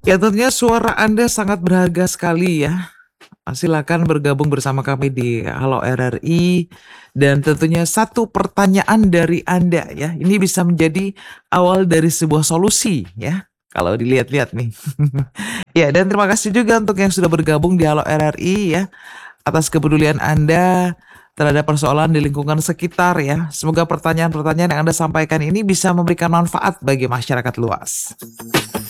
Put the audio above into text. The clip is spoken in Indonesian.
Ya tentunya suara Anda sangat berharga sekali ya. Silakan bergabung bersama kami di Halo RRI dan tentunya satu pertanyaan dari Anda ya. Ini bisa menjadi awal dari sebuah solusi ya. Kalau dilihat-lihat nih. Ya, dan terima kasih juga untuk yang sudah bergabung di Halo RRI ya atas kepedulian Anda terhadap persoalan di lingkungan sekitar ya. Semoga pertanyaan-pertanyaan yang Anda sampaikan ini bisa memberikan manfaat bagi masyarakat luas.